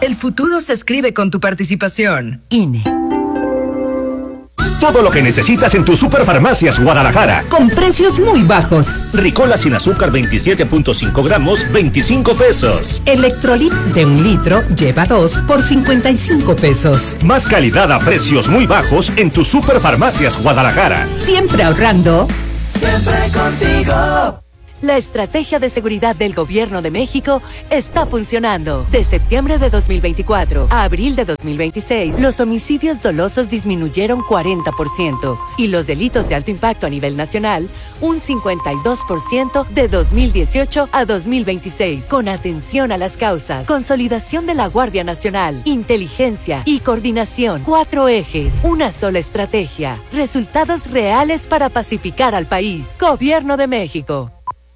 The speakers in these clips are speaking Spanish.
El futuro se escribe con tu participación. INE. Todo lo que necesitas en tus Superfarmacias Guadalajara. Con precios muy bajos. Ricola sin azúcar 27.5 gramos, 25 pesos. Electrolit de 1 litro lleva 2 por 55 pesos. Más calidad a precios muy bajos en tus Superfarmacias Guadalajara. Siempre ahorrando. Siempre contigo. La estrategia de seguridad del Gobierno de México está funcionando. De septiembre de 2024 a abril de 2026, los homicidios dolosos disminuyeron 40% y los delitos de alto impacto a nivel nacional un 52% de 2018 a 2026. Con atención a las causas, consolidación de la Guardia Nacional, inteligencia y coordinación. 4 ejes, una sola estrategia. Resultados reales para pacificar al país. Gobierno de México.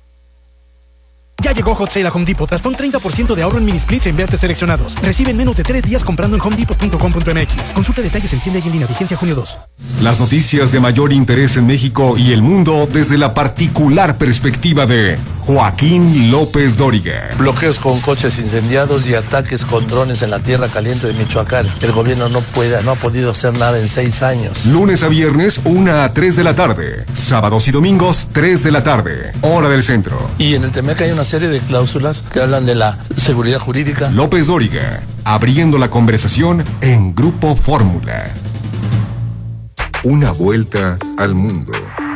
Ya llegó Hot Sale a Home Depot. Hasta un 30% de ahorro en mini splits en vertes seleccionados. Reciben menos de 3 días comprando en homedepot.com.mx. Consulta detalles en tienda y en línea. Vigencia junio 2. Las noticias de mayor interés en México y el mundo desde la particular perspectiva de Joaquín López Dóriga. Bloqueos con coches incendiados y ataques con drones en la tierra caliente de Michoacán. El gobierno no ha podido hacer nada en 6 años. Lunes a viernes, 1 a 3 de la tarde. Sábados y domingos, 3 de la tarde. Hora del centro. Y en el Temec hay una serie de cláusulas que hablan de la seguridad jurídica. López Dóriga, abriendo la conversación en Grupo Fórmula. Una vuelta al mundo.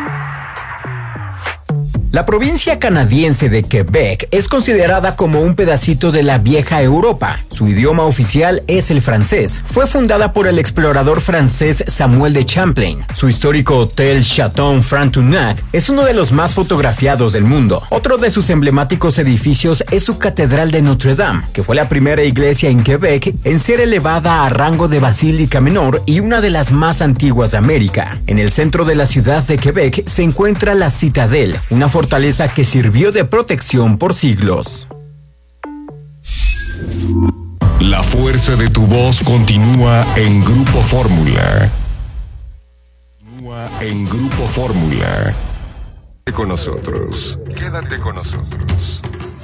La provincia canadiense de Quebec es considerada como un pedacito de la vieja Europa. Su idioma oficial es el francés. Fue fundada por el explorador francés Samuel de Champlain. Su histórico hotel Chateau Frontenac es uno de los más fotografiados del mundo. Otro de sus emblemáticos edificios es su Catedral de Notre Dame, que fue la primera iglesia en Quebec en ser elevada a rango de basílica menor y una de las más antiguas de América. En el centro de la ciudad de Quebec se encuentra la Citadel, una fortaleza que sirvió de protección por siglos. La fuerza de tu voz continúa en Grupo Fórmula. En Grupo Fórmula. Quédate con nosotros. Quédate con nosotros.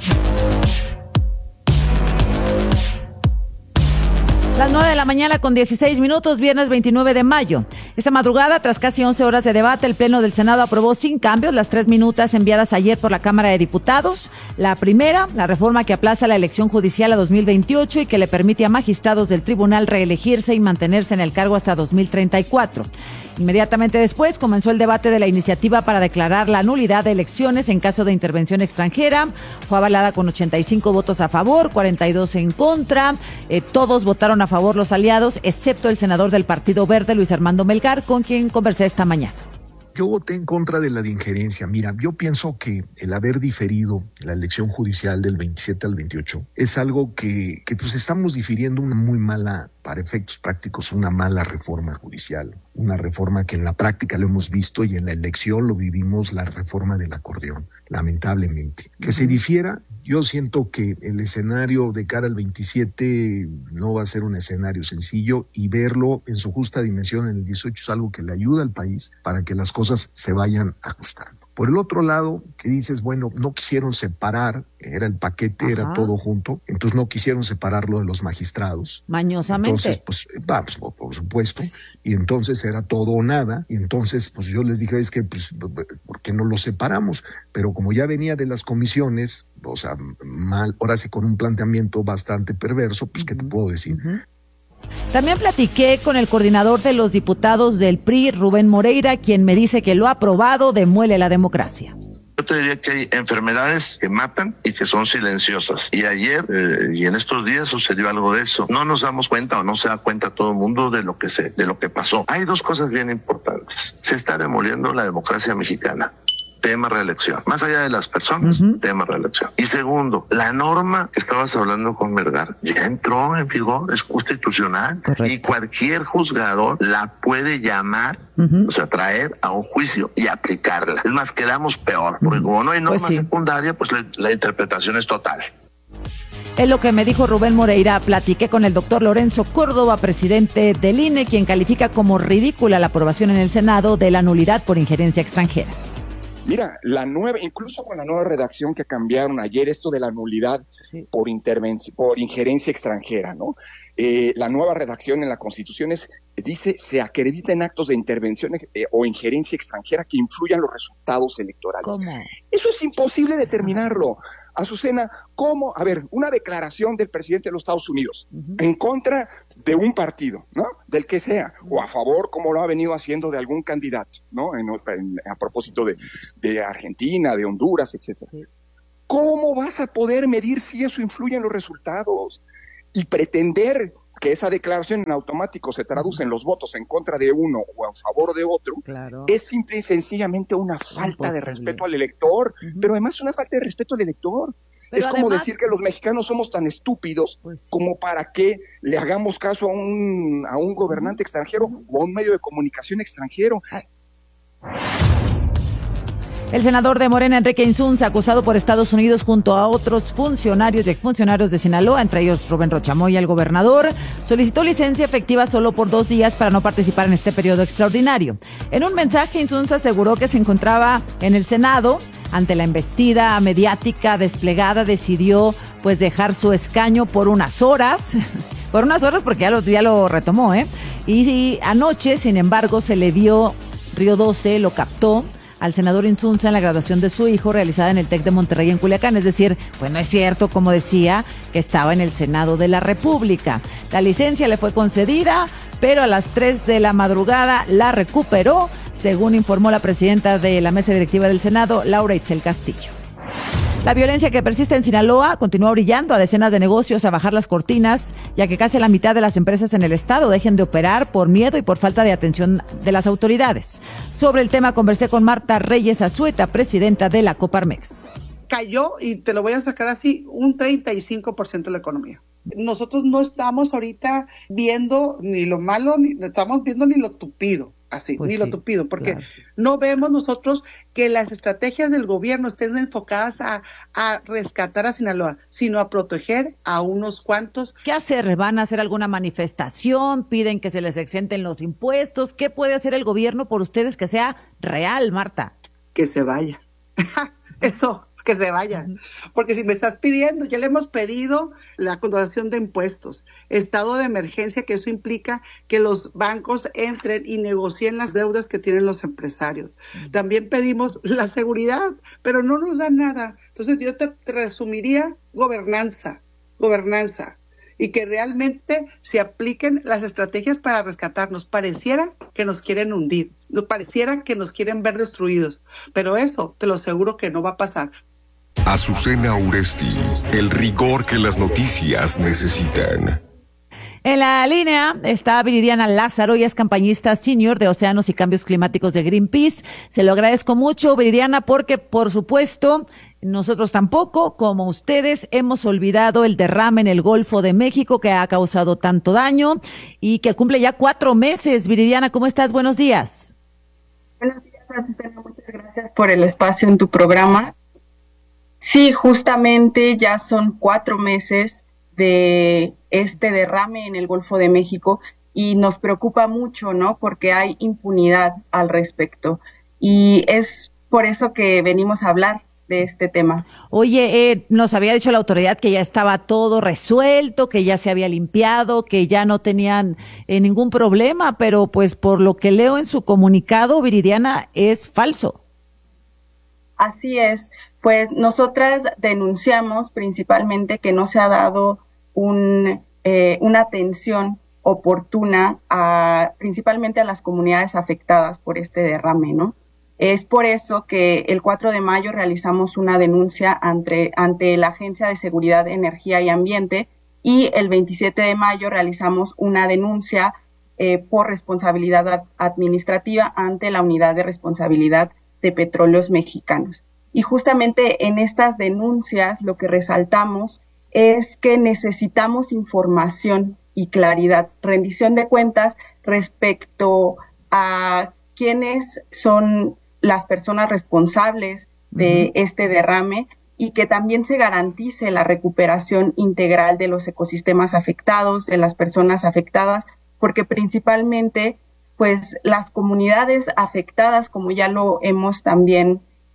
Las 9 de la mañana con 16 minutos, viernes 29 de mayo. Esta madrugada, tras casi 11 horas de debate, el Pleno del Senado aprobó sin cambios las 3 minutas enviadas ayer por la Cámara de Diputados. La primera, la reforma que aplaza la elección judicial a 2028 y que le permite a magistrados del tribunal reelegirse y mantenerse en el cargo hasta 2034. Inmediatamente después comenzó el debate de la iniciativa para declarar la nulidad de elecciones en caso de intervención extranjera. Fue avalada con 85 votos a favor, 42 en contra. Todos votaron a favor los aliados, excepto el senador del Partido Verde, Luis Armando Melgar, con quien conversé esta mañana. Yo voté en contra de la de injerencia. Mira, yo pienso que el haber diferido la elección judicial del 27 al 28 es algo que pues estamos difiriendo una muy mala, para efectos prácticos, una mala reforma judicial. Una reforma que en la práctica lo hemos visto y en la elección lo vivimos, la reforma del acordeón, lamentablemente. Que se difiera, yo siento que el escenario de cara al 27 no va a ser un escenario sencillo y verlo en su justa dimensión en el 18 es algo que le ayuda al país para que las cosas se vayan ajustando. Por el otro lado, que dices, bueno, no quisieron separar, era el paquete, ajá, era todo junto, entonces no quisieron separarlo de los magistrados. Mañosamente. Entonces, pues, vamos, por supuesto, y entonces era todo o nada, y entonces, pues yo les dije, es que, pues, ¿por qué no lo separamos? Pero como ya venía de las comisiones, o sea, mal, ahora sí con un planteamiento bastante perverso, pues, ¿qué te puedo decir? Uh-huh. También platiqué con el coordinador de los diputados del PRI, Rubén Moreira, quien me dice que lo aprobado demuele la democracia. Yo te diría que hay enfermedades que matan y que son silenciosas. Y ayer y en estos días sucedió algo de eso. No nos damos cuenta o no se da cuenta todo el mundo de lo que pasó. Hay 2 cosas bien importantes. Se está demoliendo la democracia mexicana. Tema reelección. Más allá de las personas, uh-huh, tema reelección. Y segundo, la norma que estabas hablando con Melgar ya entró en vigor, es constitucional. Correcto. Y cualquier juzgador la puede llamar, uh-huh, o sea, traer a un juicio y aplicarla. Es más, quedamos peor, porque como no hay norma secundaria, pues la interpretación es total. Es lo que me dijo Rubén Moreira. Platiqué con el doctor Lorenzo Córdoba, presidente del INE, quien califica como ridícula la aprobación en el Senado de la nulidad por injerencia extranjera. Mira, incluso con la nueva redacción que cambiaron ayer, esto de la nulidad por injerencia extranjera, ¿no? La nueva redacción en la Constitución dice, se acrediten actos de intervención o injerencia extranjera que influyan los resultados electorales. ¿Cómo? Eso es imposible determinarlo. Azucena, ¿cómo? A ver, una declaración del presidente de los Estados Unidos en contra de un partido, ¿no? Del que sea, o a favor, como lo ha venido haciendo, de algún candidato, ¿no? A propósito de Argentina, de Honduras, etcétera. Sí. ¿Cómo vas a poder medir si eso influye en los resultados? Y pretender que esa declaración en automático se traduce en los votos en contra de uno o a favor de otro, es simple y sencillamente una falta de respeto al elector, pero además es una falta de respeto al elector. Pero es como decir que los mexicanos somos tan estúpidos como para que le hagamos caso a un gobernante extranjero o a un medio de comunicación extranjero. El senador de Morena, Enrique Insunza, acusado por Estados Unidos junto a otros funcionarios y exfuncionarios de Sinaloa, entre ellos Rubén Rocha Moya, el gobernador, solicitó licencia efectiva solo por 2 días para no participar en este periodo extraordinario. En un mensaje, Insunza aseguró que se encontraba en el Senado. Ante la embestida mediática desplegada, decidió pues dejar su escaño por unas horas. Por unas horas porque ya lo retomó, Y anoche, sin embargo, se le dio, Río 12 lo captó al senador Insunza en la graduación de su hijo realizada en el TEC de Monterrey en Culiacán. Es decir, pues no es cierto, como decía, que estaba en el Senado de la República. La licencia le fue concedida, pero a las 3 de la madrugada la recuperó, según informó la presidenta de la mesa directiva del Senado, Laura Itzel Castillo. La violencia que persiste en Sinaloa continúa orillando a decenas de negocios a bajar las cortinas, ya que casi la mitad de las empresas en el estado dejan de operar por miedo y por falta de atención de las autoridades. Sobre el tema conversé con Marta Reyes Azueta, presidenta de la Coparmex. Cayó, y te lo voy a sacar así, un 35% de la economía. Nosotros no estamos ahorita viendo ni lo malo, ni estamos viendo ni lo tupido. Así, pues ni lo tupido, porque no vemos nosotros que las estrategias del gobierno estén enfocadas a rescatar a Sinaloa, sino a proteger a unos cuantos. ¿Qué hacer? ¿Van a hacer alguna manifestación? ¿Piden que se les exenten los impuestos? ¿Qué puede hacer el gobierno por ustedes que sea real, Marta? Que se vaya. Eso, que se vaya. Porque si me estás pidiendo, ya le hemos pedido la condonación de impuestos, estado de emergencia, que eso implica que los bancos entren y negocien las deudas que tienen los empresarios. También pedimos la seguridad, pero no nos dan nada. Entonces yo te resumiría gobernanza, y que realmente se apliquen las estrategias para rescatarnos. Pareciera que nos quieren hundir, pareciera que nos quieren ver destruidos, pero eso te lo aseguro que no va a pasar. Azucena Uresti, el rigor que las noticias necesitan. En la línea está Viridiana Lázaro, ella es campañista senior de Océanos y Cambios Climáticos de Greenpeace. Se lo agradezco mucho, Viridiana, porque por supuesto nosotros tampoco, como ustedes, hemos olvidado el derrame en el Golfo de México que ha causado tanto daño y que cumple ya 4 meses. Viridiana, ¿cómo estás? Buenos días. Buenos días, Azucena. Muchas gracias por el espacio en tu programa. Sí, justamente ya son 4 meses de este derrame en el Golfo de México y nos preocupa mucho, ¿no? Porque hay impunidad al respecto y es por eso que venimos a hablar de este tema. Oye, nos había dicho la autoridad que ya estaba todo resuelto, que ya se había limpiado, que ya no tenían ningún problema, pero pues por lo que leo en su comunicado, Viridiana, es falso. Así es, pues nosotras denunciamos principalmente que no se ha dado una atención oportuna principalmente a las comunidades afectadas por este derrame, ¿no? Es por eso que el 4 de mayo realizamos una denuncia ante la Agencia de Seguridad, Energía y Ambiente y el 27 de mayo realizamos una denuncia por responsabilidad administrativa ante la Unidad de Responsabilidad de Petróleos Mexicanos. Y justamente en estas denuncias lo que resaltamos es que necesitamos información y claridad, rendición de cuentas respecto a quiénes son las personas responsables de este derrame y que también se garantice la recuperación integral de los ecosistemas afectados, de las personas afectadas, porque principalmente pues las comunidades afectadas, como ya lo hemos también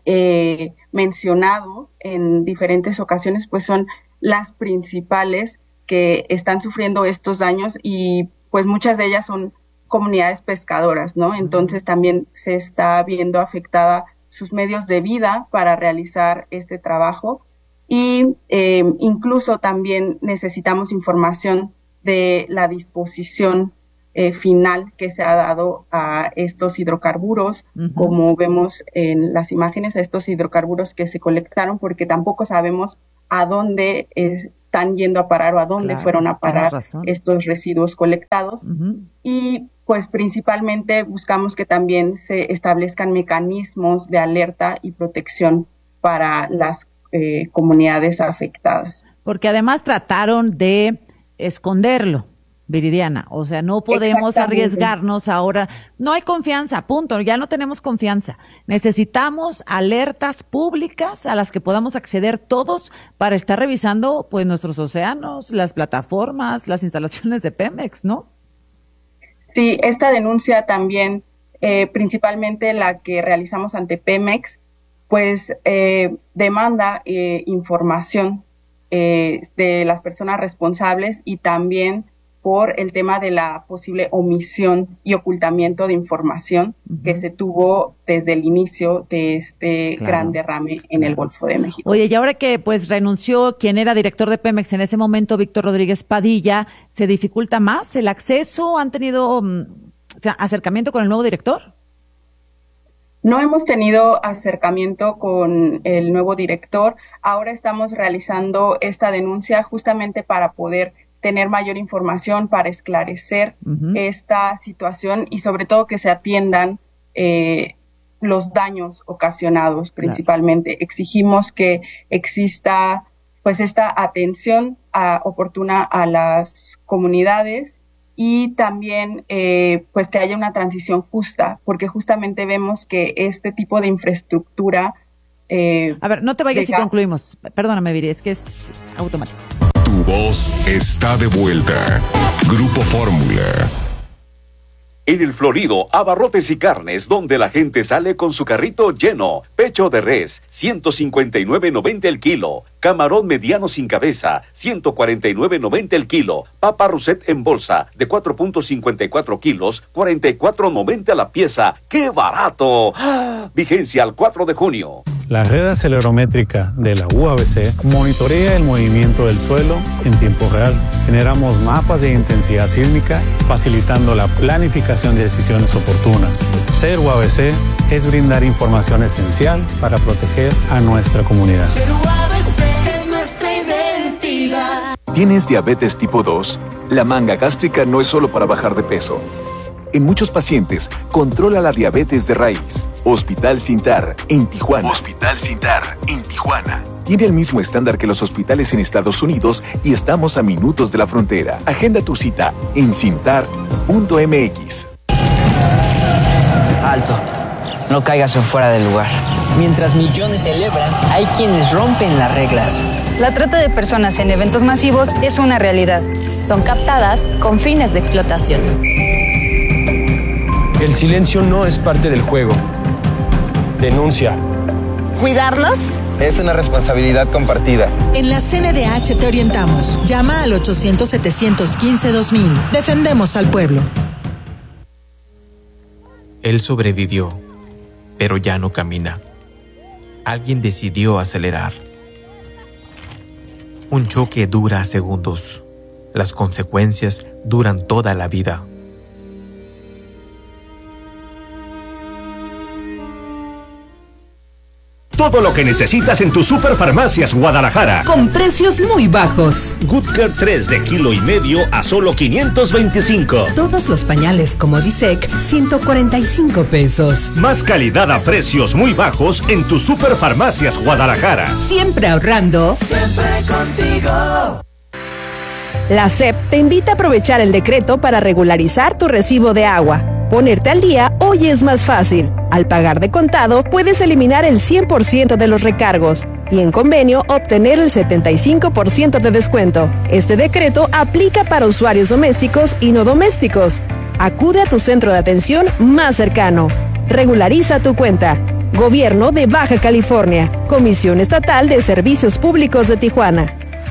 mencionado en diferentes ocasiones, pues son las principales que están sufriendo estos daños y pues muchas de ellas son comunidades pescadoras, ¿no? Entonces también se está viendo afectada sus medios de vida para realizar este trabajo y incluso también necesitamos información de la disposición final que se ha dado a estos hidrocarburos, como vemos en las imágenes, a estos hidrocarburos que se colectaron, porque tampoco sabemos a dónde están yendo a parar o a dónde fueron a parar estos residuos colectados. Y pues principalmente buscamos que también se establezcan mecanismos de alerta y protección para las comunidades afectadas. Porque además trataron de esconderlo, Viridiana, o sea, no podemos arriesgarnos ahora, no hay confianza, punto, ya no tenemos confianza, necesitamos alertas públicas a las que podamos acceder todos para estar revisando pues nuestros océanos, las plataformas, las instalaciones de Pemex, ¿no? Sí, esta denuncia también, principalmente la que realizamos ante Pemex, pues demanda información de las personas responsables y también por el tema de la posible omisión y ocultamiento de información que se tuvo desde el inicio de este gran derrame en el Golfo de México. Oye, y ahora que pues renunció quien era director de Pemex en ese momento, Víctor Rodríguez Padilla, ¿se dificulta más el acceso? ¿Han tenido acercamiento con el nuevo director? No hemos tenido acercamiento con el nuevo director. Ahora estamos realizando esta denuncia justamente para poder tener mayor información, para esclarecer esta situación y sobre todo que se atiendan los daños ocasionados principalmente. Exigimos que exista pues esta atención oportuna a las comunidades y también pues que haya una transición justa, porque justamente vemos que este tipo de infraestructura... a ver, no te vayas y concluimos. Perdóname, Viri, es que es automático. Tu voz está de vuelta. Grupo Fórmula. En el Florido, abarrotes y carnes, donde la gente sale con su carrito lleno. Pecho de res, 159.90 el kilo. Camarón mediano sin cabeza, 149.90 el kilo. Papa Rousset en bolsa, de 4.54 kilos, 44.90 la pieza. ¡Qué barato! ¡Ah! Vigencia al 4 de junio. La red acelerométrica de la UABC monitorea el movimiento del suelo en tiempo real. Generamos mapas de intensidad sísmica, facilitando la planificación de decisiones oportunas. Ser UABC es brindar información esencial para proteger a nuestra comunidad. Ser UABC es nuestra identidad. ¿Tienes diabetes tipo 2? La manga gástrica no es solo para bajar de peso. En muchos pacientes, controla la diabetes de raíz. Hospital Sintar, en Tijuana. Hospital Sintar, en Tijuana. Tiene el mismo estándar que los hospitales en Estados Unidos y estamos a minutos de la frontera. Agenda tu cita en sintar.mx. Alto. No caigas en fuera del lugar. Mientras millones celebran, hay quienes rompen las reglas. La trata de personas en eventos masivos es una realidad. Son captadas con fines de explotación. El silencio no es parte del juego. Denuncia. ¿Cuidarlos? Es una responsabilidad compartida. En la CNDH te orientamos. Llama al 800-715-2000. Defendemos al pueblo. Él sobrevivió, pero ya no camina. Alguien decidió acelerar. Un choque dura segundos. Las consecuencias duran toda la vida. Todo lo que necesitas en tu Superfarmacias Guadalajara. Con precios muy bajos. Good Care 3 de 1,5 kilos a solo 525. Todos los pañales como Disec, 145 pesos. Más calidad a precios muy bajos en tu Superfarmacias Guadalajara. Siempre ahorrando. Siempre contigo. La SEP te invita a aprovechar el decreto para regularizar tu recibo de agua. Ponerte al día hoy es más fácil. Al pagar de contado, puedes eliminar el 100% de los recargos y en convenio obtener el 75% de descuento. Este decreto aplica para usuarios domésticos y no domésticos. Acude a tu centro de atención más cercano. Regulariza tu cuenta. Gobierno de Baja California. Comisión Estatal de Servicios Públicos de Tijuana.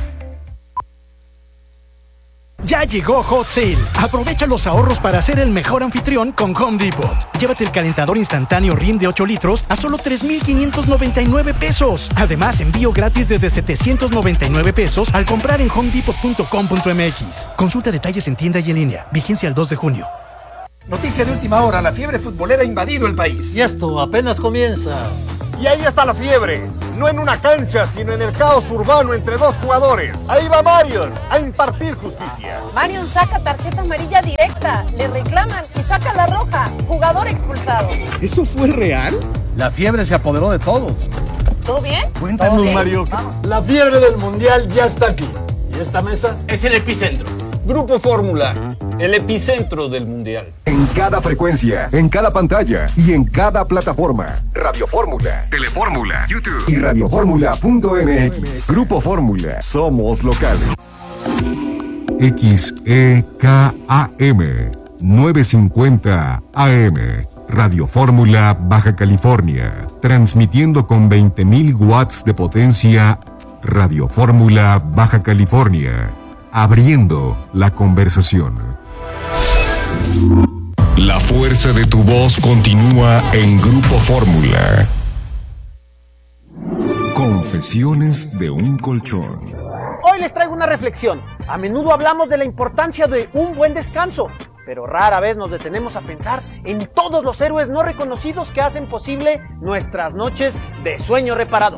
Ya llegó Hot Sale. Aprovecha los ahorros para ser el mejor anfitrión con Home Depot. Llévate el calentador instantáneo Rim de 8 litros a solo 3,599 pesos. Además, envío gratis desde 799 pesos al comprar en homedepot.com.mx. Consulta detalles en tienda y en línea. Vigencia el 2 de junio. Noticia de última hora, la fiebre futbolera ha invadido el país. Y esto apenas comienza. Y ahí está la fiebre, no en una cancha, sino en el caos urbano entre dos jugadores. Ahí va Marion a impartir justicia. Marion saca tarjeta amarilla directa, le reclaman y saca la roja. Jugador expulsado. ¿Eso fue real? La fiebre se apoderó de todos. ¿Todo bien? Cuéntanos, Mario. Vamos. La fiebre del mundial ya está aquí. Y esta mesa es el epicentro. Grupo Fórmula, el epicentro del mundial. En cada frecuencia, en cada pantalla y en cada plataforma. Radio Fórmula, Telefórmula, YouTube y radioformula.mx. Grupo Fórmula, somos locales. XEKAM 950 AM. Radio Fórmula, Baja California. Transmitiendo con 20,000 watts de potencia. Radio Fórmula, Baja California. Abriendo la conversación. La fuerza de tu voz continúa en Grupo Fórmula. Confesiones de un colchón. Hoy les traigo una reflexión. A menudo hablamos de la importancia de un buen descanso, pero rara vez nos detenemos a pensar en todos los héroes no reconocidos que hacen posible nuestras noches de sueño reparado.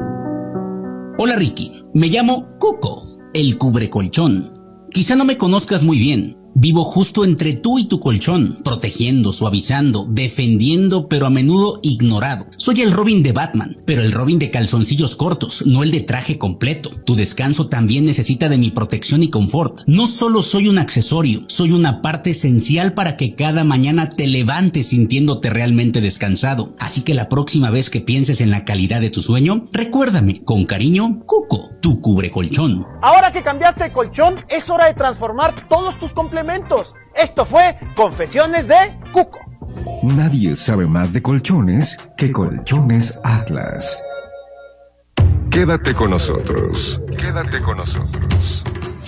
Hola Ricky, me llamo Cuco, el cubrecolchón. Quizá no me conozcas muy bien. Vivo justo entre tú y tu colchón, protegiendo, suavizando, defendiendo, pero a menudo ignorado. Soy el Robin de Batman, pero el Robin de calzoncillos cortos, no el de traje completo. Tu descanso también necesita de mi protección y confort. No solo soy un accesorio, soy una parte esencial para que cada mañana te levantes sintiéndote realmente descansado. Así que la próxima vez que pienses en la calidad de tu sueño, recuérdame, con cariño, Cuco, tu cubrecolchón. Ahora que cambiaste de colchón, es hora de transformar todos tus complementos. Esto fue Confesiones de Cuco. Nadie sabe más de colchones que Colchones Atlas. Quédate con nosotros. Quédate con nosotros.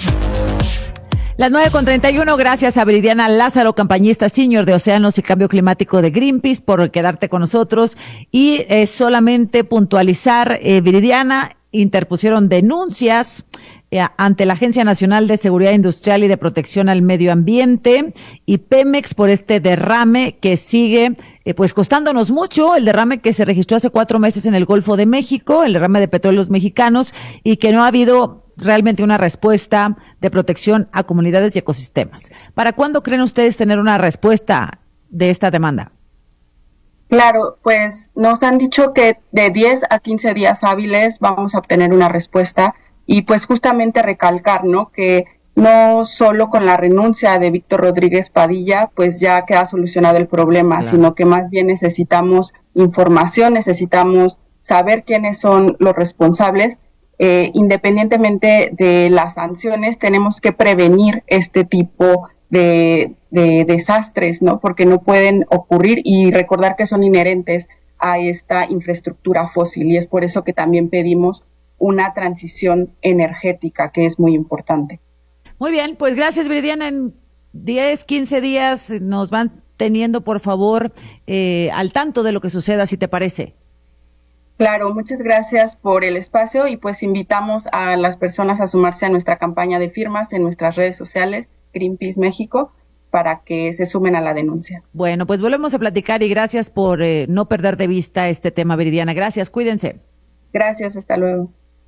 Las 9:31, gracias a Viridiana Lázaro, campañista senior de Océanos y Cambio Climático de Greenpeace, por quedarte con nosotros. Y solamente puntualizar, Viridiana, interpusieron denuncias ante la Agencia Nacional de Seguridad Industrial y de Protección al Medio Ambiente y Pemex por este derrame que sigue pues costándonos mucho, el derrame que se registró hace 4 meses en el Golfo de México, el derrame de petróleos mexicanos, y que no ha habido realmente una respuesta de protección a comunidades y ecosistemas. ¿Para cuándo creen ustedes tener una respuesta de esta demanda? Claro, pues nos han dicho que de 10 a 15 días hábiles vamos a obtener una respuesta. Y pues justamente recalcar, ¿no?, que no solo con la renuncia de Víctor Rodríguez Padilla, pues ya queda solucionado el problema, claro, sino que más bien necesitamos información, necesitamos saber quiénes son los responsables. Independientemente de las sanciones, tenemos que prevenir este tipo de desastres, ¿no?, porque no pueden ocurrir, y recordar que son inherentes a esta infraestructura fósil, y es por eso que también pedimos una transición energética que es muy importante. Muy bien, pues gracias, Viridiana. En 10, 15 días nos van teniendo, por favor, al tanto de lo que suceda, si te parece. Claro, muchas gracias por el espacio y pues invitamos a las personas a sumarse a nuestra campaña de firmas en nuestras redes sociales, Greenpeace México, para que se sumen a la denuncia. Bueno, pues volvemos a platicar y gracias por no perder de vista este tema, Viridiana. Gracias, cuídense. Gracias, hasta luego.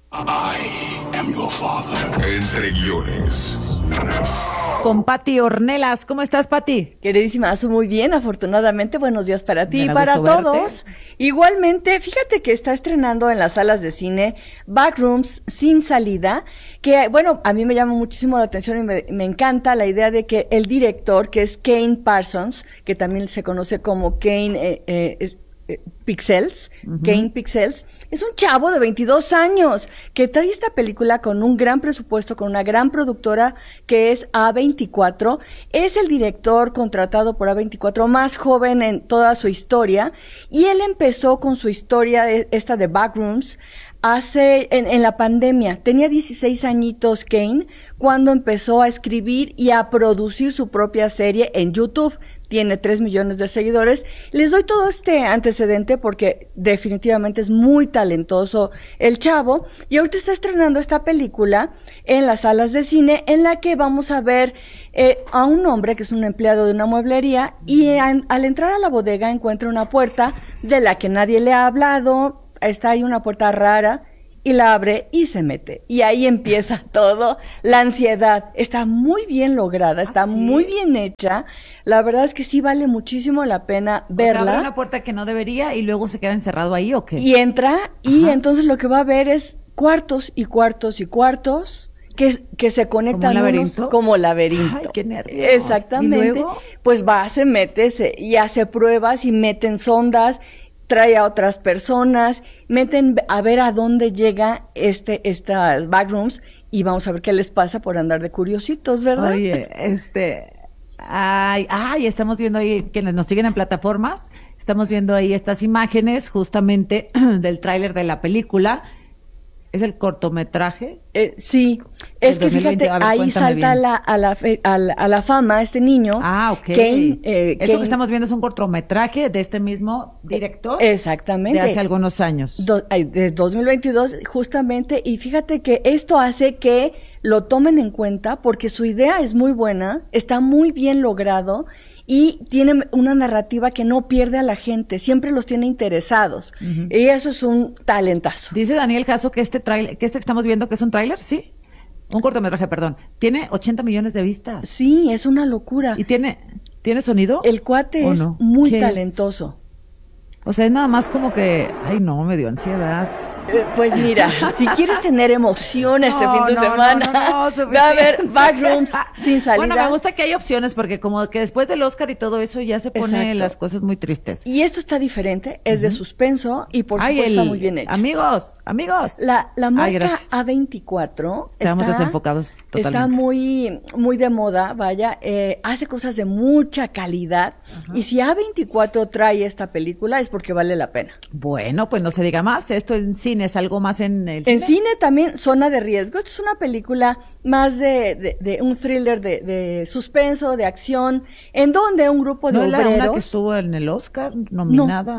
I am your father. Entre guiones. Con Pati Ornelas. ¿Cómo estás, Pati? Queridísima, muy bien, afortunadamente. Buenos días para ti y para todos. Igualmente, fíjate que está estrenando en las salas de cine Backrooms Sin Salida, que, bueno, a mí me llama muchísimo la atención y me encanta la idea de que el director, que es Kane Parsons, que también se conoce como Kane Pixels, Kane Pixels, es un chavo de 22 años que trae esta película con un gran presupuesto, con una gran productora que es A24. Es el director contratado por A24 más joven en toda su historia, y él empezó con su historia esta de Backrooms en la pandemia. Tenía 16 añitos Kane cuando empezó a escribir y a producir su propia serie en YouTube. Tiene 3 millones de seguidores. Les doy todo este antecedente porque definitivamente es muy talentoso el chavo, y ahorita está estrenando esta película en las salas de cine, en la que vamos a ver a un hombre que es un empleado de una mueblería, y al entrar a la bodega encuentra una puerta de la que nadie le ha hablado. Está ahí una puerta rara, y la abre y se mete. Y ahí empieza todo, la ansiedad. Está muy bien lograda, está muy bien hecha. La verdad es que sí vale muchísimo la pena verla. O sea, abre una puerta que no debería y luego se queda encerrado ahí, ¿o qué? Y entra, y entonces lo que va a ver es cuartos y cuartos y cuartos que se conectan como laberinto. Ay, qué nervios. Exactamente. ¿Y luego? Pues se mete y hace pruebas y meten sondas, trae a otras personas, meten a ver a dónde llega estas backrooms, y vamos a ver qué les pasa por andar de curiositos, ¿verdad? Oye, estamos viendo ahí, quienes nos siguen en plataformas, estamos viendo ahí estas imágenes justamente del tráiler de la película. ¿Es el cortometraje? Sí, es que fíjate, ahí salta a la fama este niño. Ah, ok. Kane, Esto que estamos viendo es un cortometraje de este mismo director. Exactamente. De hace algunos años. De 2022, justamente, y fíjate que esto hace que lo tomen en cuenta porque su idea es muy buena, está muy bien logrado, y tiene una narrativa que no pierde a la gente, siempre los tiene interesados. Y eso es un talentazo. Dice Daniel Jasso que este que estamos viendo, que es un tráiler, ¿sí? Un cortometraje, perdón. Tiene 80 millones de vistas. Sí, es una locura. ¿Y tiene sonido? El cuate es muy talentoso. O sea, es nada más como que, ay no, me dio ansiedad. Pues mira, si quieres tener emoción fin de semana, ve a ver Backrooms sin salida. Bueno, me gusta que hay opciones porque como que después del Oscar y todo eso ya se pone las cosas muy tristes. Y esto está diferente, es de suspenso y por supuesto está muy bien hecho. Amigos. La marca A24 estamos desenfocados totalmente. Está muy, muy de moda, vaya, hace cosas de mucha calidad. Y si A24 trae esta película es porque vale la pena. Bueno, pues no se diga más, esto en cine es algo más en el cine. En cine también, Zona de Riesgo. Esto es una película más de un thriller de suspenso, de acción, en donde un grupo de obreros... ¿No es la que estuvo en el Oscar nominada?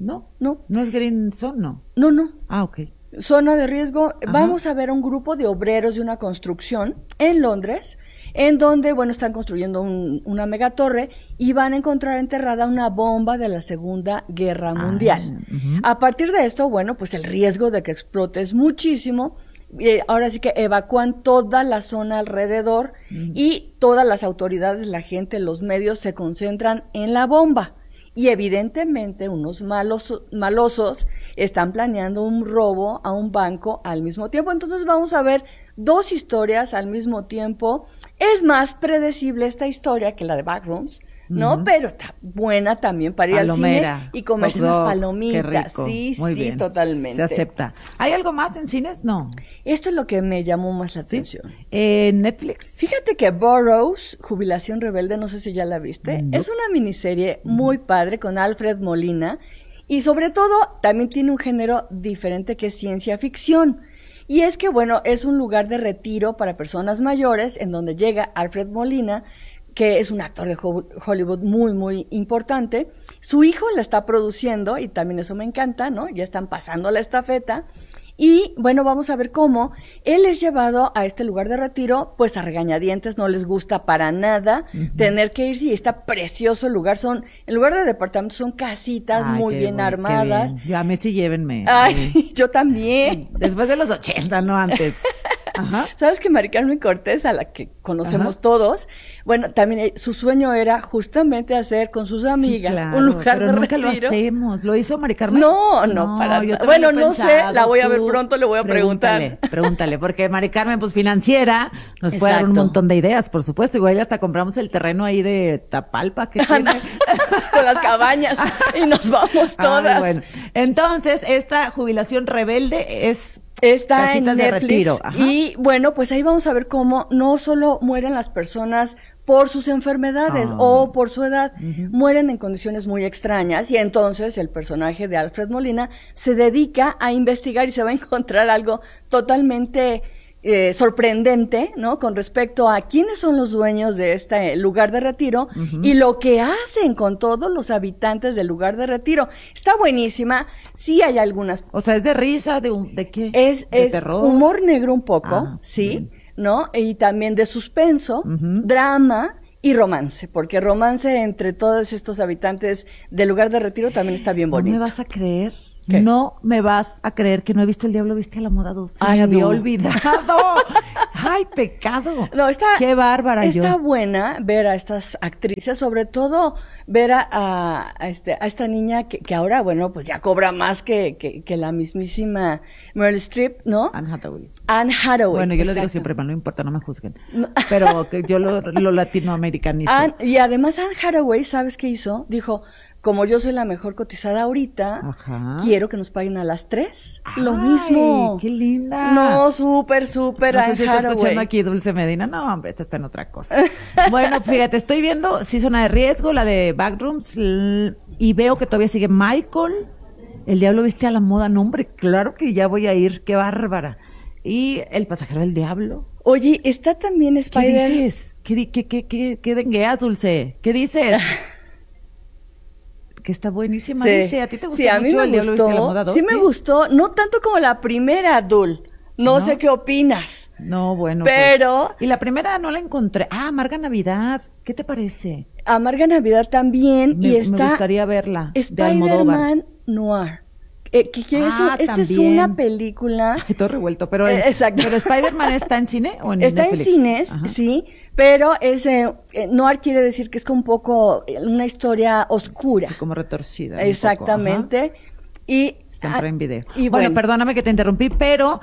¿No es Green Zone? No. Ah, ok. Zona de Riesgo. Vamos a ver a un grupo de obreros de una construcción en Londres, en donde, están construyendo una megatorre y van a encontrar enterrada una bomba de la Segunda Guerra Mundial. A partir de esto, pues el riesgo de que explote es muchísimo. Ahora sí que evacúan toda la zona alrededor y todas las autoridades, la gente, los medios se concentran en la bomba. Y evidentemente unos malosos están planeando un robo a un banco al mismo tiempo. Entonces vamos a ver dos historias al mismo tiempo. Es más predecible esta historia que la de Backrooms, ¿no? Pero está buena también para ir al cine y comerse unas palomitas. Qué rico. Sí, bien. Totalmente. Se acepta. ¿Hay algo más en cines? No. Esto es lo que me llamó más la atención. Netflix. Fíjate que Burroughs, Jubilación Rebelde, no sé si ya la viste, es una miniserie muy padre con Alfred Molina, y sobre todo también tiene un género diferente que es ciencia ficción. Y es que, es un lugar de retiro para personas mayores en donde llega Alfred Molina, que es un actor de Hollywood muy, muy importante. Su hijo la está produciendo y también eso me encanta, ¿no? Ya están pasando la estafeta. Y vamos a ver cómo él es llevado a este lugar de retiro, pues a regañadientes, no les gusta para nada tener que irse, y está precioso el lugar, en lugar de departamentos son casitas muy bien armadas. Ya, Messi, llévenme. Ay, sí, yo también. Después de los 80, no antes. Ajá. ¿Sabes que Mari Carmen Cortés, a la que conocemos todos, bueno, también su sueño era justamente hacer con sus amigas un lugar pero de nunca retiro? lo hacemos. ¿Lo hizo Mari Carmen? No, para nada. Bueno, no sé, la voy a ver pronto, le voy a preguntar. Pregúntale, porque Mari Carmen, pues financiera, nos puede dar un montón de ideas, por supuesto. Igual ya hasta compramos el terreno ahí de Tapalpa que tiene. Con las cabañas y nos vamos todas. Bueno. Entonces, esta jubilación rebelde está en Netflix, de retiro. Y bueno, pues ahí vamos a ver cómo no solo mueren las personas por sus enfermedades o por su edad, mueren en condiciones muy extrañas, y entonces el personaje de Alfred Molina se dedica a investigar y se va a encontrar algo totalmente sorprendente, ¿no? Con respecto a quiénes son los dueños de este lugar de retiro y lo que hacen con todos los habitantes del lugar de retiro. Está buenísima. Sí hay algunas. O sea, ¿es de risa? ¿De qué? Es terror. Humor negro un poco, sí, bien. ¿No? Y también de suspenso, drama y romance, porque romance entre todos estos habitantes del lugar de retiro también está bien bonito. ¿No me vas a creer? ¿Qué? No me vas a creer que no he visto El Diablo Viste a la Moda 2. Ay, me había no. olvidado. Ay, pecado. No, qué bárbara está buena ver a estas actrices, sobre todo ver a esta niña que ahora, bueno, pues ya cobra más que la mismísima Meryl Streep, ¿no? Anne Hathaway. Bueno, Bueno, yo lo digo siempre, no importa, no me juzguen. Pero que yo lo latinoamericanizo. Y además Anne Hathaway, ¿sabes qué hizo? Dijo, como yo soy la mejor cotizada ahorita, quiero que nos paguen a las 3. Lo mismo. ¡Qué linda! No, súper. No sé si está escuchando aquí Dulce Medina. No, hombre, esta está en otra cosa. Bueno, fíjate, estoy viendo Sí, Zona de Riesgo, la de Backrooms, y veo que todavía sigue Michael. El Diablo Viste a la Moda. No, hombre, claro que ya voy a ir. ¡Qué bárbara! Y El Pasajero del Diablo. Oye, está también Spider... ¿Qué dices? ¿Qué dengueas, Dulce? ¿Qué dices? Que está buenísima, sí. Dice. ¿A ti te gustó mucho? Sí, a mí me gustó. La Moda 2, sí, me gustó. No tanto como la primera, Dul. No sé qué opinas. No, bueno. Pero... Pues, y la primera no la encontré. Amarga Navidad. ¿Qué te parece? Amarga Navidad también. Me está... gustaría verla. Spider-Man Noir. Esta es una película. Ay, todo revuelto, pero exacto. ¿Pero Spider-Man está en cine o en Está Netflix? En cines, sí, pero noir quiere decir que es un poco una historia oscura. Sí, como retorcida. Exactamente. Y está en Prime Video. Y bueno, perdóname que te interrumpí, pero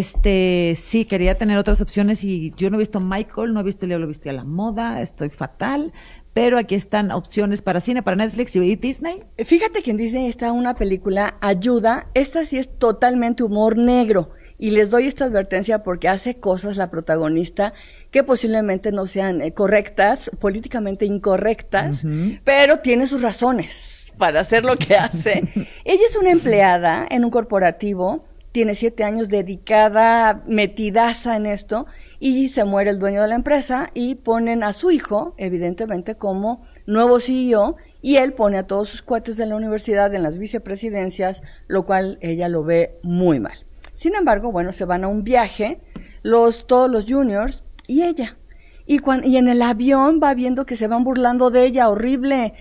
sí, quería tener otras opciones y yo no he visto Michael, no he visto El Diablo Viste a la Moda, estoy fatal. Pero aquí están opciones para cine, para Netflix y Disney. Fíjate que en Disney está una película, Ayuda. Esta sí es totalmente humor negro. Y les doy esta advertencia porque hace cosas la protagonista que posiblemente no sean correctas, políticamente incorrectas, pero tiene sus razones para hacer lo que hace. Ella es una empleada en un corporativo, tiene 7 años dedicada, metidaza en esto, y se muere el dueño de la empresa y ponen a su hijo, evidentemente, como nuevo CEO, y él pone a todos sus cuates de la universidad en las vicepresidencias, lo cual ella lo ve muy mal. Sin embargo, bueno, se van a un viaje, todos los juniors y ella. Y en el avión va viendo que se van burlando de ella, horrible,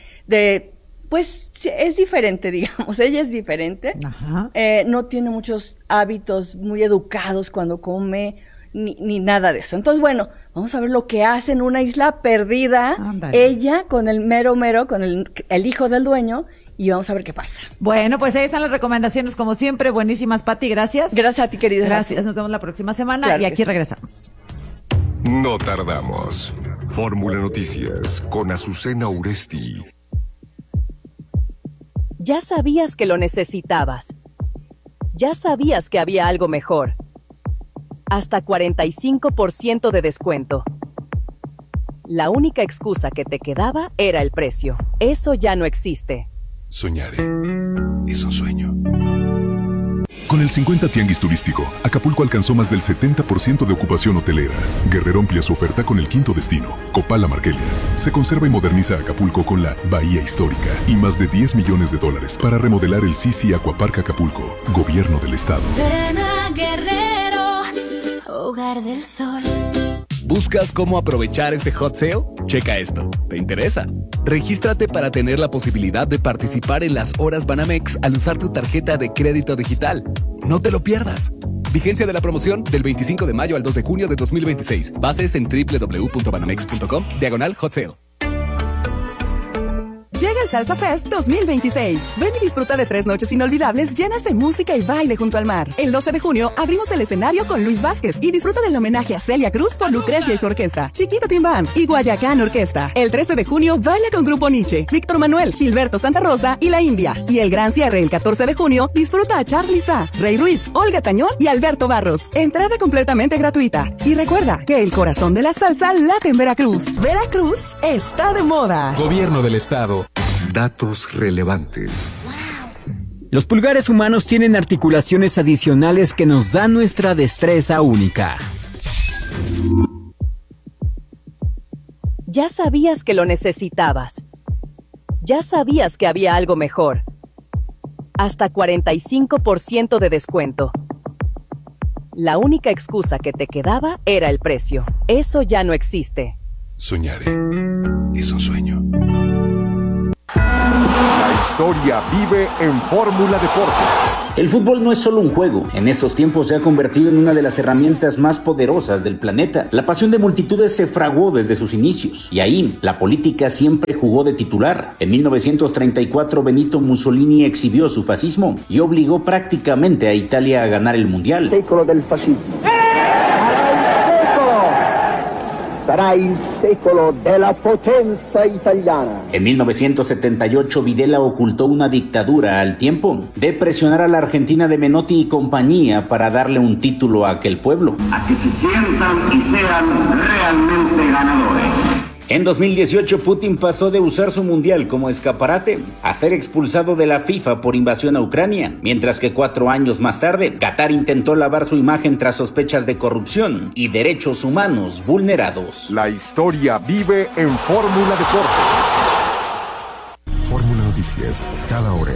pues es diferente, digamos, ella es diferente. Ajá. No tiene muchos hábitos muy educados cuando come, ni nada de eso. Entonces, bueno, vamos a ver lo que hace en una isla perdida, ella con el mero, con el hijo del dueño, y vamos a ver qué pasa. Bueno, pues ahí están las recomendaciones, como siempre, buenísimas, Pati, gracias. Gracias a ti, querida. Gracias, nos vemos la próxima semana, claro, y aquí regresamos. No tardamos. Fórmula Noticias con Azucena Uresti. Ya sabías que lo necesitabas. Ya sabías que había algo mejor. Hasta 45% de descuento. La única excusa que te quedaba era el precio. Eso ya no existe. Soñar es un sueño. Con el 50 Tianguis Turístico, Acapulco alcanzó más del 70% de ocupación hotelera. Guerrero amplía su oferta con el quinto destino, Copala Marquelia. Se conserva y moderniza Acapulco con la Bahía Histórica y más de $10 millones para remodelar el Sisi Aquapark Acapulco, Gobierno del Estado. Ven a Guerrero, hogar del sol. ¿Buscas cómo aprovechar este hot sale? Checa esto. ¿Te interesa? Regístrate para tener la posibilidad de participar en las horas Banamex al usar tu tarjeta de crédito digital. No te lo pierdas. Vigencia de la promoción del 25 de mayo al 2 de junio de 2026. Bases en www.banamex.com/Hot Sale. Llega el Salsa Fest 2026. Ven y disfruta de 3 noches inolvidables llenas de música y baile junto al mar. El 12 de junio abrimos el escenario con Luis Vázquez y disfruta del homenaje a Celia Cruz por Lucrecia y su orquesta, Chiquita Tim Band y Guayacán Orquesta. El 13 de junio baila con Grupo Nietzsche, Víctor Manuel, Gilberto Santa Rosa y La India. Y el gran cierre el 14 de junio disfruta a Charly Sa, Rey Ruiz, Olga Tañón y Alberto Barros. Entrada completamente gratuita. Y recuerda que el corazón de la salsa late en Veracruz. Veracruz está de moda. Gobierno del Estado. Datos relevantes. Los pulgares humanos tienen articulaciones adicionales que nos dan nuestra destreza única. Ya sabías que lo necesitabas. Ya sabías que había algo mejor. Hasta 45% de descuento. La única excusa que te quedaba era el precio. Eso ya no existe. Soñaré. Es un sueño. La historia vive en Fórmula Deportes. El fútbol no es solo un juego. En estos tiempos se ha convertido en una de las herramientas más poderosas del planeta. La pasión de multitudes se fraguó desde sus inicios. Y ahí, la política siempre jugó de titular. En 1934, Benito Mussolini exhibió su fascismo y obligó prácticamente a Italia a ganar el Mundial. Secolo del fascismo. Sarà il secolo della potenza italiana. En 1978, Videla ocultó una dictadura al tiempo de presionar a la Argentina de Menotti y compañía para darle un título a aquel pueblo. A que se sientan y sean realmente ganadores. En 2018, Putin pasó de usar su mundial como escaparate a ser expulsado de la FIFA por invasión a Ucrania, mientras que 4 años más tarde, Qatar intentó lavar su imagen tras sospechas de corrupción y derechos humanos vulnerados. La historia vive en Fórmula Deportes. Fórmula Noticias, cada hora.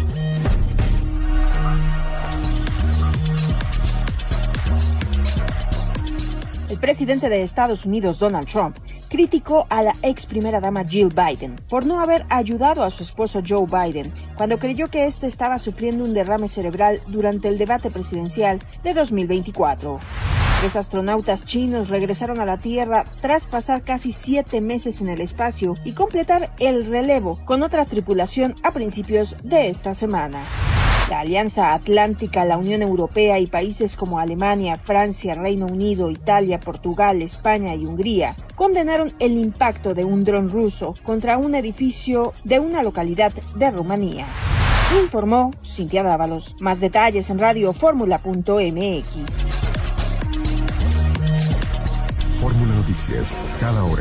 El presidente de Estados Unidos, Donald Trump, criticó a la ex primera dama Jill Biden por no haber ayudado a su esposo Joe Biden cuando creyó que éste estaba sufriendo un derrame cerebral durante el debate presidencial de 2024. 3 astronautas chinos regresaron a la Tierra tras pasar casi 7 meses en el espacio y completar el relevo con otra tripulación a principios de esta semana. La Alianza Atlántica, la Unión Europea y países como Alemania, Francia, Reino Unido, Italia, Portugal, España y Hungría condenaron el impacto de un dron ruso contra un edificio de una localidad de Rumanía. Informó Cintia Dávalos. Más detalles en radioformula.mx. Fórmula Noticias, cada hora.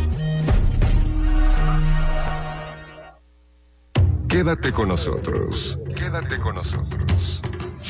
Quédate con nosotros. Quédate con nosotros.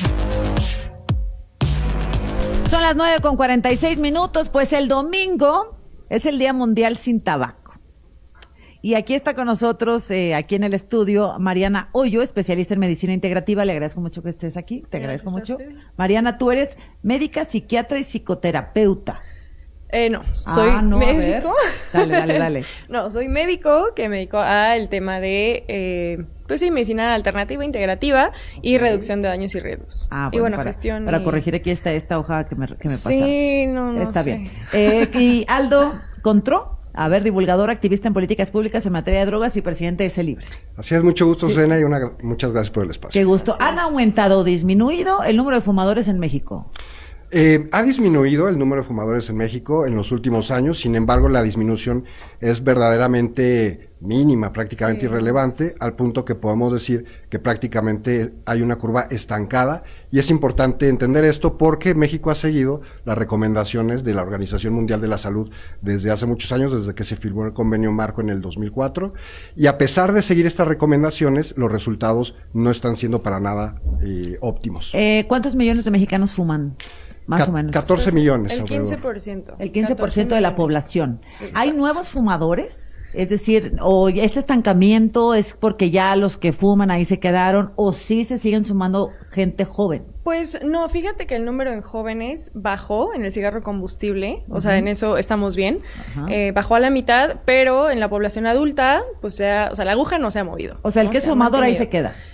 Son las 9:46, pues el domingo es el Día Mundial sin Tabaco. Y aquí está con nosotros, aquí en el estudio, Mariana Hoyo, especialista en medicina integrativa. Le agradezco mucho que estés aquí, te agradezco mucho. Mariana, tú eres médica, psiquiatra y psicoterapeuta. No, soy médico. Dale. No, soy médico que me dedico al tema de, medicina alternativa, integrativa y reducción de daños y riesgos. Bueno, y bueno, gestión. Para corregir aquí esta hoja que me pasa. Sí, no está sé. bien. Y Aldo Contró, divulgador, activista en políticas públicas en materia de drogas y presidente de CELIBRE. Así es, mucho gusto, Susana, y muchas gracias por el espacio. Qué gusto. ¿Han aumentado o disminuido el número de fumadores en México? Ha disminuido el número de fumadores en México en los últimos años, sin embargo la disminución es verdaderamente mínima, prácticamente irrelevante, al punto que podemos decir que prácticamente hay una curva estancada, y es importante entender esto porque México ha seguido las recomendaciones de la Organización Mundial de la Salud desde hace muchos años, desde que se firmó el convenio marco en el 2004, y a pesar de seguir estas recomendaciones, los resultados no están siendo para nada óptimos. ¿Cuántos millones de mexicanos fuman? Más o menos. 14 millones. El 15%. El 15% de la población. ¿Hay nuevos fumadores? Es decir, o este estancamiento es porque ya los que fuman ahí se quedaron, o sí se siguen sumando gente joven. Pues no, fíjate que el número en jóvenes bajó en el cigarro combustible, o sea, en eso estamos bien. Bajó a la mitad, pero en la población adulta, pues la aguja no se ha movido. O sea, el que es fumador ahí se queda.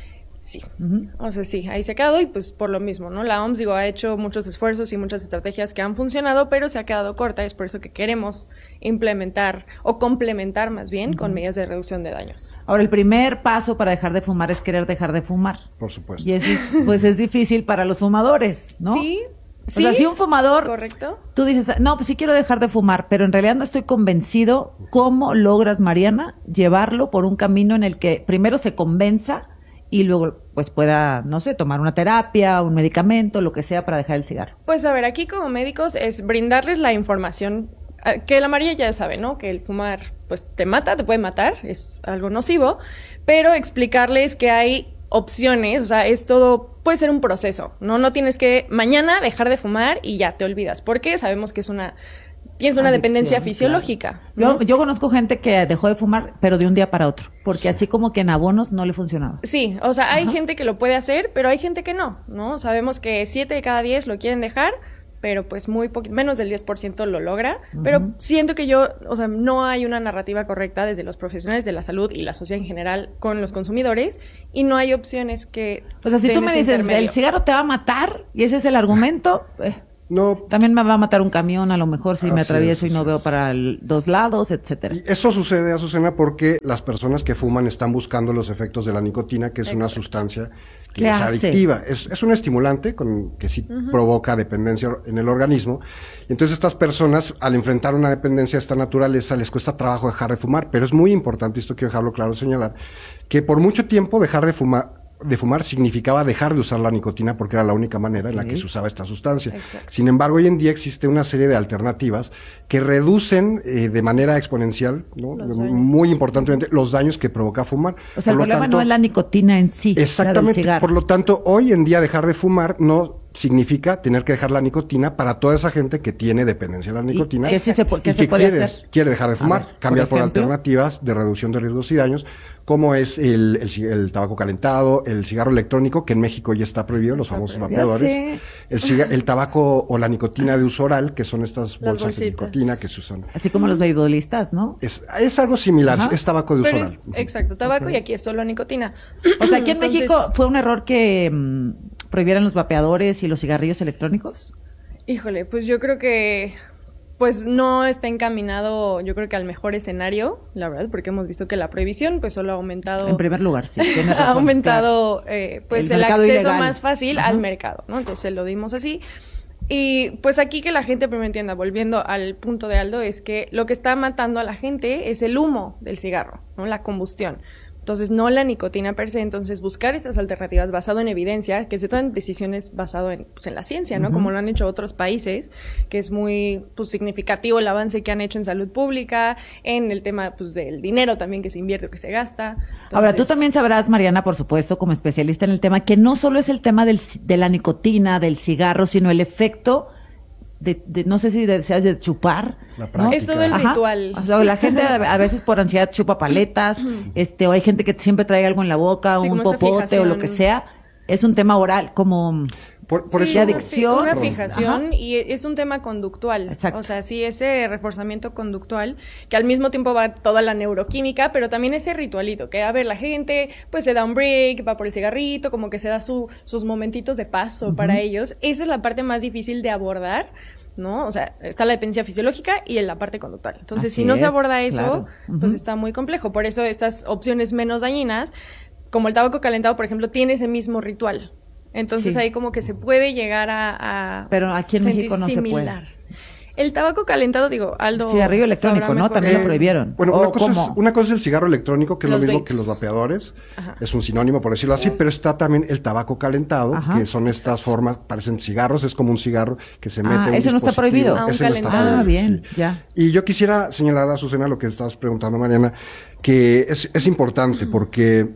Sí, o sea, sí, ahí se ha quedado y pues por lo mismo, ¿no? La OMS, ha hecho muchos esfuerzos y muchas estrategias que han funcionado, pero se ha quedado corta, es por eso que queremos implementar o complementar más bien con medidas de reducción de daños. Ahora, el primer paso para dejar de fumar es querer dejar de fumar. Por supuesto. Y eso pues es difícil para los fumadores, ¿no? Sí. O sea, si un fumador, correcto. Tú dices, no, pues sí quiero dejar de fumar, pero en realidad no estoy convencido. ¿Cómo logras, Mariana, llevarlo por un camino en el que primero se convenza y luego pues pueda, no sé, tomar una terapia, un medicamento, lo que sea para dejar el cigarro? Pues a ver, aquí como médicos es brindarles la información que la María ya sabe, ¿no? Que el fumar pues te mata, te puede matar, es algo nocivo, pero explicarles que hay opciones, o sea, es todo, puede ser un proceso, ¿no? No tienes que mañana dejar de fumar y ya te olvidas, porque sabemos que tienes una dependencia fisiológica, claro. ¿No? Yo conozco gente que dejó de fumar, pero de un día para otro, porque así como que en abonos no le funcionaba. Sí, o sea, hay gente que lo puede hacer, pero hay gente que no, Sabemos que 7 de cada 10 lo quieren dejar, pero pues menos del 10% lo logra, pero siento que no hay una narrativa correcta desde los profesionales de la salud y la sociedad en general con los consumidores, y no hay opciones que... O sea, si tú me dices, el cigarro te va a matar, y ese es el argumento... No. También me va a matar un camión, a lo mejor si me atravieso y no veo para dos lados, etcétera. Y eso sucede, Azucena, porque las personas que fuman están buscando los efectos de la nicotina, que es una sustancia que es adictiva. Es un estimulante que sí provoca dependencia en el organismo. Y entonces estas personas, al enfrentar una dependencia de esta naturaleza, les cuesta trabajo dejar de fumar. Pero es muy importante, esto quiero dejarlo claro, señalar, que por mucho tiempo dejar de fumar significaba dejar de usar la nicotina porque era la única manera en la que se usaba esta sustancia. Exacto. Sin embargo, hoy en día existe una serie de alternativas que reducen de manera exponencial, ¿no? Muy importantemente, los daños que provoca fumar. O sea, el problema no es la nicotina en sí. Exactamente. Por lo tanto, hoy en día dejar de fumar no significa tener que dejar la nicotina para toda esa gente que tiene dependencia de la nicotina. ¿Qué se puede hacer? Quiere dejar de fumar, cambiar por alternativas de reducción de riesgos y daños, como es el tabaco calentado, el cigarro electrónico, que en México ya está prohibido, los famosos vapeadores, el tabaco o la nicotina de uso oral, que son estas bolsas de nicotina que se usan. Así como los beisbolistas, ¿no? Es algo similar, es tabaco de uso oral. Exacto, tabaco, y aquí es solo nicotina. O sea, aquí en México fue un error que prohibieran los vapeadores y los cigarrillos electrónicos. Híjole, pues yo creo que pues no está encaminado, yo creo que al mejor escenario, la verdad, porque hemos visto que la prohibición pues solo ha aumentado... En primer lugar, sí, tienes razón, ha aumentado pues el acceso ilegal más fácil al mercado, ¿no? Entonces lo dimos así. Y pues aquí que la gente primero entienda, volviendo al punto de Aldo, es que lo que está matando a la gente es el humo del cigarro, ¿no? La combustión. Entonces, no la nicotina per se. Entonces, buscar estas alternativas basado en evidencia, que se tomen decisiones basado en la ciencia, ¿no? Como lo han hecho otros países, que es muy significativo el avance que han hecho en salud pública, en el tema del dinero también que se invierte o que se gasta. Entonces, ahora, tú también sabrás, Mariana, por supuesto, como especialista en el tema, que no solo es el tema de la nicotina, del cigarro, sino el efecto de no sé si deseas de chupar, ¿no? Es todo el ritual. O sea, la gente a veces por ansiedad chupa paletas, o hay gente que siempre trae algo en la boca, un popote o lo que sea. Es un tema oral, como por sí, eso, adicción. Una fijación, y es un tema conductual. Exacto. O sea, sí, ese reforzamiento conductual, que al mismo tiempo va toda la neuroquímica, pero también ese ritualito, que a ver, la gente pues se da un break, va por el cigarrito, como que se da sus momentitos de paso para ellos. Esa es la parte más difícil de abordar, ¿no? O sea, está la dependencia fisiológica y en la parte conductual. Entonces, si no se aborda eso, pues está muy complejo. Por eso estas opciones menos dañinas, como el tabaco calentado, por ejemplo, tiene ese mismo ritual. Entonces ahí como que se puede llegar a pero aquí en México no similar. Se puede. El tabaco calentado, Aldo... Cigarrillo electrónico, ¿no? También lo prohibieron. Bueno, una cosa es el cigarro electrónico, que es lo mismo que los vapeadores. Es un sinónimo, por decirlo así, pero está también el tabaco calentado, que son estas formas, parecen cigarros, es como un cigarro que se mete en un ese no está prohibido. Ese no está prohibido. Bien, ya. Y yo quisiera señalar a Azucena lo que estabas preguntando, Mariana, que es importante porque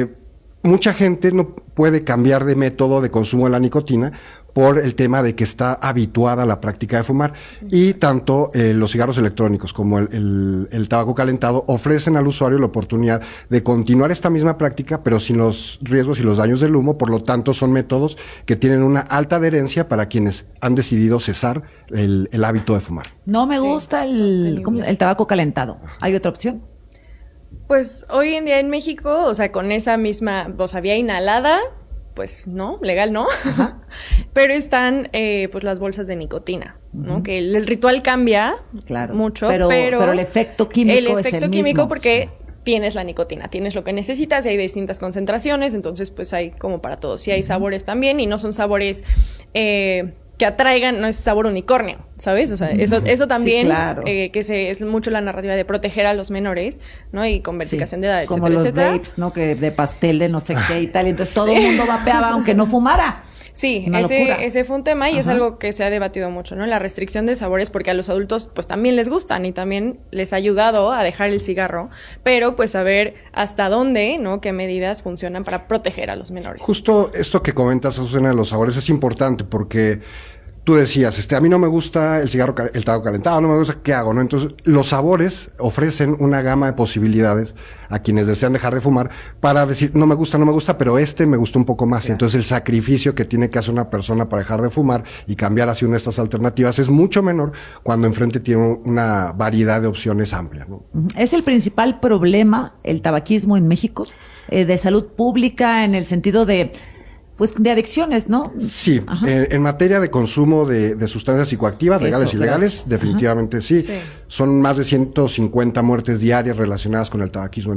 mucha gente no puede cambiar de método de consumo de la nicotina por el tema de que está habituada a la práctica de fumar. Y tanto los cigarros electrónicos como el tabaco calentado ofrecen al usuario la oportunidad de continuar esta misma práctica, pero sin los riesgos y los daños del humo. Por lo tanto, son métodos que tienen una alta adherencia para quienes han decidido cesar el hábito de fumar. No me gusta el tabaco calentado. ¿Hay otra opción? Pues hoy en día en México, o sea, con esa misma, o sea, vía inhalada, pues no, legal no, pero están pues las bolsas de nicotina, ¿no? Que el ritual cambia mucho, pero el efecto químico el efecto es el químico mismo. Porque tienes la nicotina, tienes lo que necesitas y hay distintas concentraciones, entonces pues hay como para todos. Sí hay sabores también y no son sabores que atraigan, no es sabor unicornio, ¿sabes? O sea, eso también, sí, claro. Es mucho la narrativa de proteger a los menores, ¿no? Y con verificación de edad, etcétera, como los etcétera. vapes, ¿no? Que de pastel de no sé qué y tal, y entonces todo el mundo vapeaba aunque no fumara. Sí, ese fue un tema y es algo que se ha debatido mucho, ¿no? La restricción de sabores, porque a los adultos pues también les gustan y también les ha ayudado a dejar el cigarro, pero pues saber hasta dónde, ¿no? Qué medidas funcionan para proteger a los menores. Justo esto que comentas, Azucena, de los sabores es importante porque tú decías, a mí no me gusta el cigarro, el tabaco calentado, no me gusta, ¿qué hago? ¿No? Entonces, los sabores ofrecen una gama de posibilidades a quienes desean dejar de fumar para decir, no me gusta, pero me gustó un poco más. Claro. Y entonces el sacrificio que tiene que hacer una persona para dejar de fumar y cambiar hacia una de estas alternativas es mucho menor cuando enfrente tiene una variedad de opciones amplias, ¿no? ¿Es el principal problema el tabaquismo en México? De salud pública, en el sentido de adicciones, ¿no? Sí, en materia de consumo de sustancias psicoactivas, legales y ilegales, definitivamente sí. Son más de 150 muertes diarias relacionadas con el tabaquismo.